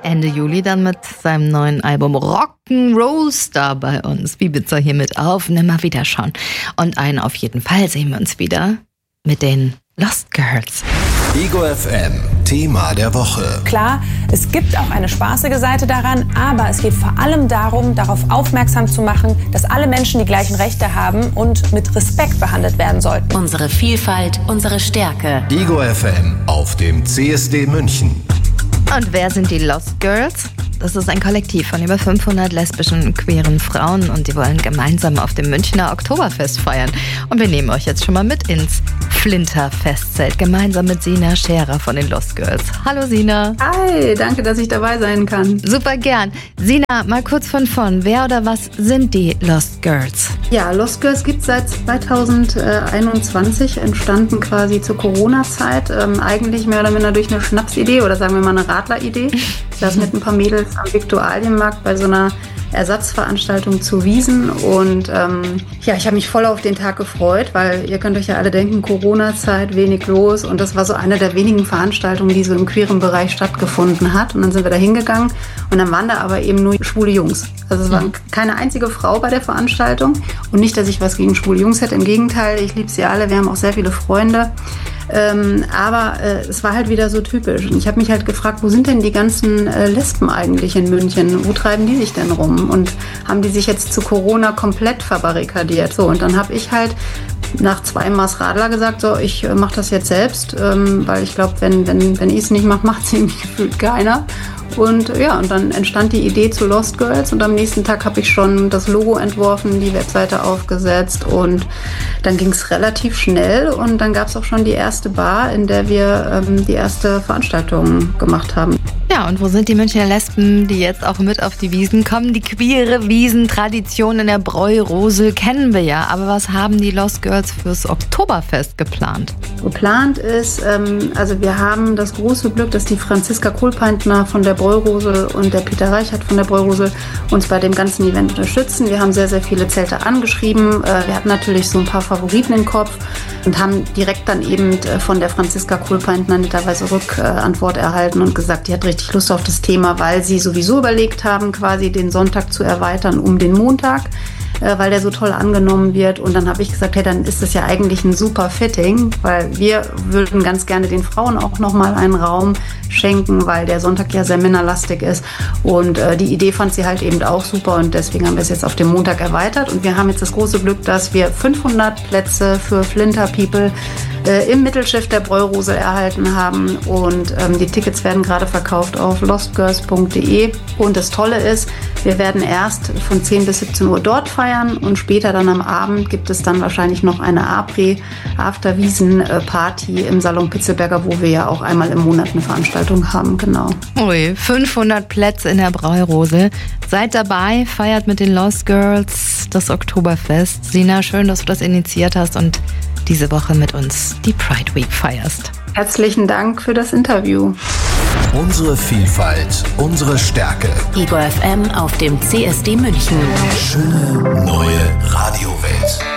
Ende Juli dann mit seinem neuen Album Rock'n'Roll Star bei uns. Ibiza hier mit auf, nimmer wieder schauen. Und einen auf jeden Fall sehen wir uns wieder mit den Lost Girls. Ego FM, Thema der Woche. Klar, es gibt auch eine spaßige Seite daran, aber es geht vor allem darum, darauf aufmerksam zu machen, dass alle Menschen die gleichen Rechte haben und mit Respekt behandelt werden sollten. Unsere Vielfalt, unsere Stärke. Ego FM auf dem CSD München. Und wer sind die Lost Girls? Das ist ein Kollektiv von über 500 lesbischen und queeren Frauen und die wollen gemeinsam auf dem Münchner Oktoberfest feiern. Und wir nehmen euch jetzt schon mal mit ins Flinter-Festzelt, gemeinsam mit Sina Scherer von den Lost Girls. Hallo Sina. Hi, danke, dass ich dabei sein kann. Super gern. Sina, mal kurz von vorn. Wer oder was sind die Lost Girls? Ja, Lost Girls gibt es seit 2021, entstanden quasi zur Corona-Zeit. Eigentlich mehr oder minder durch eine Schnapsidee oder sagen wir mal eine Radleridee. Ich saß mit ein paar Mädels am Viktualienmarkt bei so einer Ersatzveranstaltung zu Wiesn und ich habe mich voll auf den Tag gefreut, weil ihr könnt euch ja alle denken, Corona-Zeit, wenig los und das war so eine der wenigen Veranstaltungen, die so im queeren Bereich stattgefunden hat und dann sind wir da hingegangen und dann waren da aber eben nur schwule Jungs. Also es war keine einzige Frau bei der Veranstaltung und nicht, dass ich was gegen schwule Jungs hätte, im Gegenteil, ich liebe sie alle, wir haben auch sehr viele Freunde. Aber es war halt wieder so typisch. Und ich habe mich halt gefragt, wo sind denn die ganzen Lesben eigentlich in München? Wo treiben die sich denn rum? Und haben die sich jetzt zu Corona komplett verbarrikadiert? So, und dann habe ich halt nach 2 Maß Radler gesagt, so, ich mache das jetzt selbst, weil ich glaube, wenn ich es nicht mache, macht es irgendwie gefühlt keiner. Und ja, und dann entstand die Idee zu Lost Girls und am nächsten Tag habe ich schon das Logo entworfen, die Webseite aufgesetzt und dann ging es relativ schnell und dann gab es auch schon die erste Bar, in der wir die erste Veranstaltung gemacht haben. Ja, und wo sind die Münchner Lesben, die jetzt auch mit auf die Wiesn kommen? Die queere Wiesentradition in der Bräurosel kennen wir ja, aber was haben die Lost Girls fürs Oktoberfest geplant? Geplant ist, also wir haben das große Glück, dass die Franziska Kohlpeintner von der Bräurosel und der Peter Reichert von der Bräurosel uns bei dem ganzen Event unterstützen. Wir haben sehr, sehr viele Zelte angeschrieben. Wir hatten natürlich so ein paar Favoriten im Kopf und haben direkt dann eben von der Franziska Kohlpeintner netterweise Rückantwort erhalten und gesagt, die hat richtig Lust auf das Thema, weil sie sowieso überlegt haben, quasi den Sonntag zu erweitern um den Montag, weil der so toll angenommen wird. Und dann habe ich gesagt, hey, dann ist das ja eigentlich ein super Fitting, weil wir würden ganz gerne den Frauen auch nochmal einen Raum schenken, weil der Sonntag ja sehr männerlastig ist. Und die Idee fand sie halt eben auch super und deswegen haben wir es jetzt auf den Montag erweitert. Und wir haben jetzt das große Glück, dass wir 500 Plätze für Flinter People im Mittelschiff der Bräurosel erhalten haben und die Tickets werden gerade verkauft auf lostgirls.de und das Tolle ist, wir werden erst von 10 bis 17 Uhr dort feiern und später dann am Abend gibt es dann wahrscheinlich noch eine After-Wiesen-Party im Salon Pitzelberger, wo wir ja auch einmal im Monat eine Veranstaltung haben, genau. Ui, 500 Plätze in der Bräurosel. Seid dabei, feiert mit den Lost Girls das Oktoberfest. Sina, schön, dass du das initiiert hast und diese Woche mit uns die Pride Week feierst. Herzlichen Dank für das Interview. Unsere Vielfalt, unsere Stärke. Ego FM auf dem CSD München. Schöne neue Radiowelt.